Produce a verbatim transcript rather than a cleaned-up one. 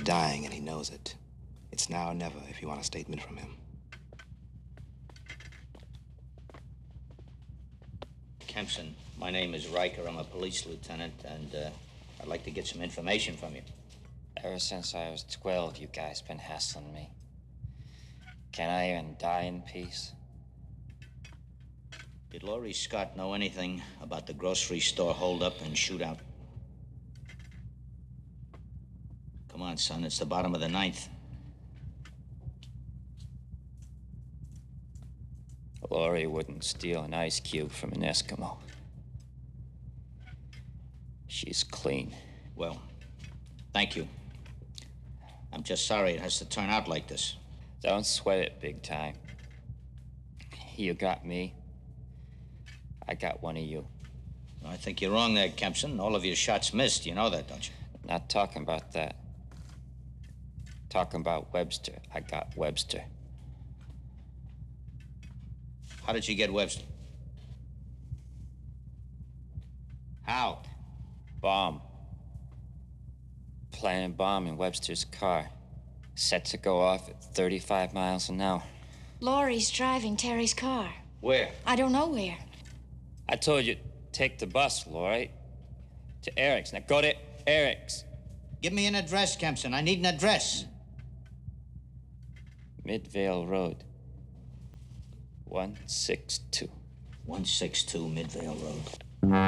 dying and he knows it. It's now or never if you want a statement from him. Kempson, my name is Riker. I'm a police lieutenant, and uh, I'd like to get some information from you. Ever since I was twelve, you guys been hassling me. Can I even die in peace? Did Laurie Scott know anything about the grocery store holdup and shootout? Come on, son, it's the bottom of the ninth. Laurie wouldn't steal an ice cube from an Eskimo. She's clean. Well, thank you. I'm just sorry it has to turn out like this. Don't sweat it, big time. You got me. I got one of you. I think you're wrong there, Kempson. All of your shots missed. You know that, don't you? Not talking about that. Talking about Webster. I got Webster. How did you get Webster? How? Bomb. Planting bomb in Webster's car. Set to go off at thirty-five miles an hour. Laurie's driving Terry's car. Where? I don't know where. I told you, take the bus, Laurie. To Eric's. Now go to Eric's. Give me an address, Kempson. I need an address. Midvale Road. one six two. one six two Midvale Road.